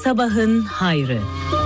Sabahın hayrı.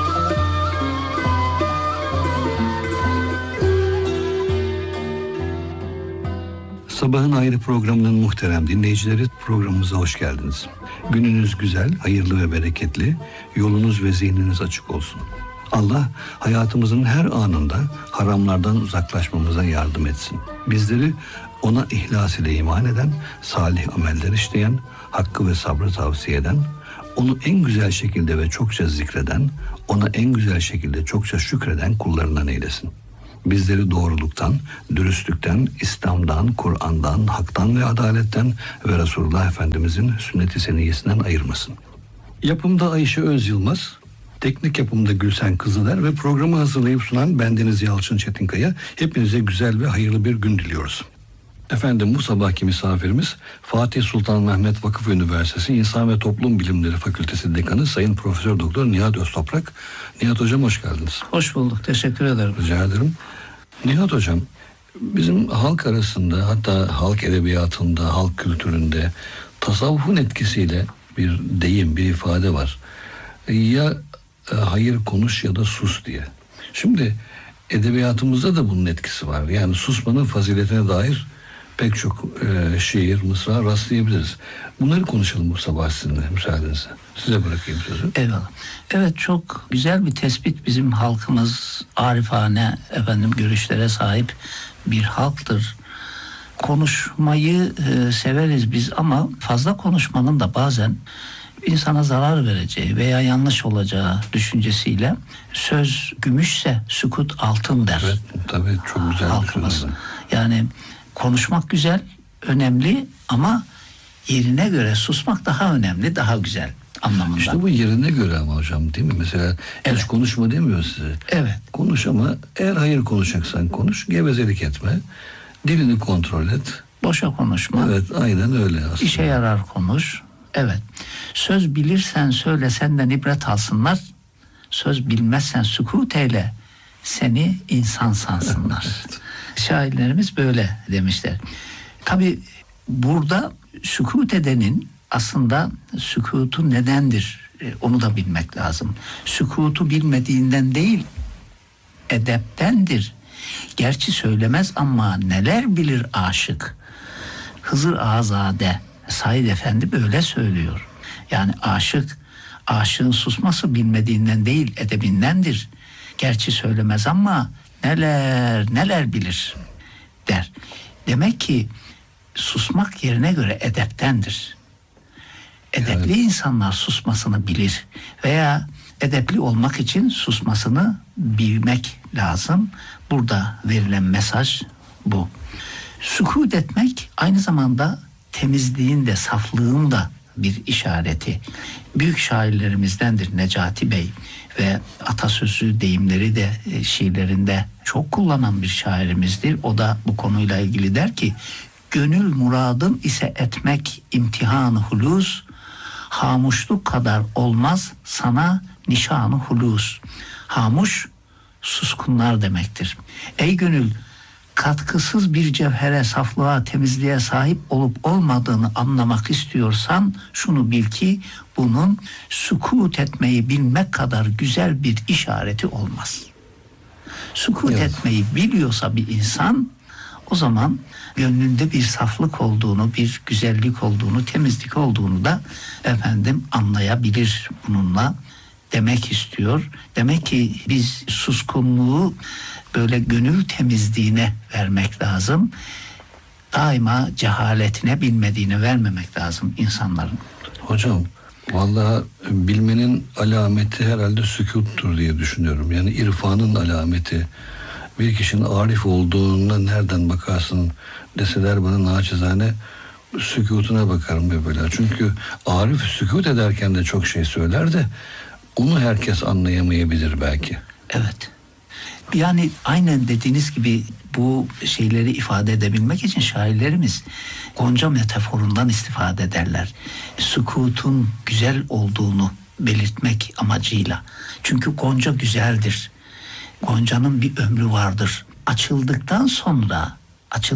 Sabahın Hayrı programının muhterem dinleyicileri, programımıza hoş geldiniz. Gününüz güzel, hayırlı ve bereketli, yolunuz ve zihniniz açık olsun. Allah hayatımızın her anında haramlardan uzaklaşmamıza yardım etsin. Bizleri ona ihlas ile iman eden, salih ameller işleyen, hakkı ve sabrı tavsiye eden, onu en güzel şekilde ve çokça zikreden, ona en güzel şekilde çokça şükreden kullarından eylesin. Bizleri doğruluktan, dürüstlükten, İslam'dan, Kur'an'dan, haktan ve adaletten ve Resulullah Efendimizin sünnet-i seniyyesinden ayırmasın. Yapımda Ayşe Öz Yılmaz, teknik yapımda Gülsen Kızıler ve programı hazırlayıp sunan bendeniz Yalçın Çetinkaya. Hepinize güzel ve hayırlı bir gün diliyoruz. Efendim, bu sabahki misafirimiz Fatih Sultan Mehmet Vakıf Üniversitesi İnsan ve Toplum Bilimleri Fakültesi Dekanı Sayın Profesör Doktor Nihat Öztoprak. Nihat Hocam, hoş geldiniz. Hoş bulduk, teşekkür ederim. Rica ederim. Nihat Hocam, bizim halk arasında, hatta halk edebiyatında, halk kültüründe tasavvufun etkisiyle bir deyim, bir ifade var. Ya hayır konuş ya da sus diye. Şimdi edebiyatımızda da bunun etkisi var. Yani susmanın faziletine dair pek çok şiir, mısra rastlayabiliriz. Bunları konuşalım bu sabah sizinle, müsaadenizle. Size bırakayım sözü. Eyvallah. Evet, çok güzel bir tespit. Bizim halkımız arifane görüşlere sahip bir halktır. Konuşmayı severiz biz ama fazla konuşmanın da bazen insana zarar vereceği veya yanlış olacağı düşüncesiyle söz gümüşse sükut altın der. Evet, tabii çok güzel halkımız. Bir söz. Yani konuşmak güzel, önemli ama yerine göre susmak daha önemli, daha güzel anlamında. İşte bu yerine göre ama hocam, değil mi? Mesela hiç konuşma demiyor size. Evet. Konuş ama eğer hayır konuşacaksan konuş, gevezelik etme, dilini kontrol et. Boşa konuşma. Evet, aynen öyle aslında. İşe yarar konuş. Evet. Söz bilirsen söyle, senden ibret alsınlar. Söz bilmezsen sükût eyle, seni insan sansınlar. Evet. Şairlerimiz böyle demişler. Tabii burada sükût edenin aslında sükûtu nedendir onu da bilmek lazım. Sükûtu bilmediğinden değil, edeptendir. Gerçi söylemez ama neler bilir aşık. Hızır Azade Said Efendi böyle söylüyor. Yani aşığın susması bilmediğinden değil, edebindendir. Gerçi söylemez ama neler bilir der. Demek ki susmak yerine göre edeptendir. Edepli insanlar susmasını bilir veya edepli olmak için susmasını bilmek lazım. Burada verilen mesaj bu. Sükût etmek aynı zamanda temizliğin de saflığın da bir işareti. Büyük şairlerimizdendir Necati Bey ve atasözü deyimleri de şiirlerinde çok kullanan bir şairimizdir. O da bu konuyla ilgili der ki: gönül muradın ise etmek imtihan-ı hulus, hamuşluk kadar olmaz sana nişan-ı hulus. Hamuş suskunlar demektir. Ey gönül, katkısız bir cevhere, saflığa, temizliğe sahip olup olmadığını anlamak istiyorsan şunu bil ki bunun sükût etmeyi bilmek kadar güzel bir işareti olmaz. Sükût etmeyi biliyorsa bir insan, o zaman gönlünde bir saflık olduğunu, bir güzellik olduğunu, temizlik olduğunu da anlayabilir bununla demek istiyor. Demek ki biz suskunluğu böyle gönül temizliğine vermek lazım. Daima cehaletine, bilmediğine vermemek lazım insanların. Hocam, vallahi bilmenin alameti herhalde sükûttur diye düşünüyorum. Yani irfanın alameti. Bir kişinin arif olduğuna nereden bakarsın deseler bana, naçizane sükûtuna bakarım evvela. Çünkü arif sükût ederken de çok şey söyler de onu herkes anlayamayabilir belki. Evet. Yani aynen dediğiniz gibi bu şeyleri ifade edebilmek için şairlerimiz Gonca metaforundan istifade ederler. Sükûtun güzel olduğunu belirtmek amacıyla. Çünkü Gonca güzeldir. Gonca'nın bir ömrü vardır. Açıldıktan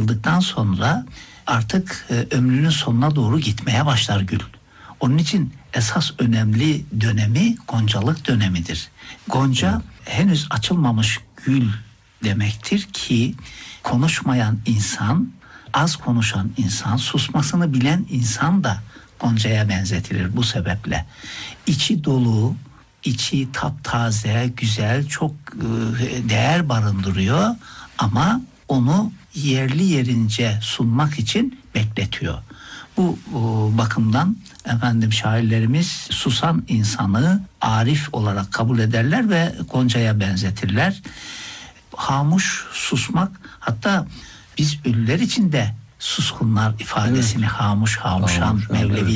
sonra artık ömrünün sonuna doğru gitmeye başlar gül. Onun için esas önemli dönemi goncalık dönemidir. Gonca henüz açılmamış gül demektir ki konuşmayan insan, az konuşan insan, susmasını bilen insan da goncaya benzetilir bu sebeple. İçi dolu, içi taptaze, güzel, çok değer barındırıyor ama onu yerli yerince sunmak için bekletiyor. Bu bakımdan efendim şairlerimiz susan insanı arif olarak kabul ederler ve goncaya benzetirler. Hamuş, susmak, hatta biz ölüler için de suskunlar ifadesini hamuş, hamuşan, Mevlevi